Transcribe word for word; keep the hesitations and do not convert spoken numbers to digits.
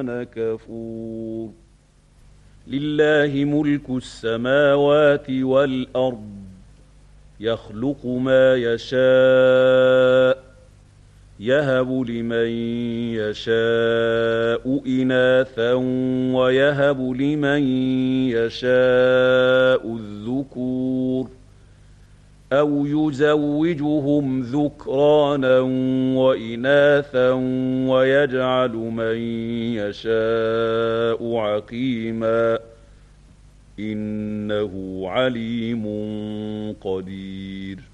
كفور لله ملك السماوات والأرض يخلق ما يشاء يهب لمن يشاء إناثا ويهب لمن يشاء الذكور أو يزوجهم ذكرانا وإناثا ويجعل من يشاء عقيما إنه عليم قدير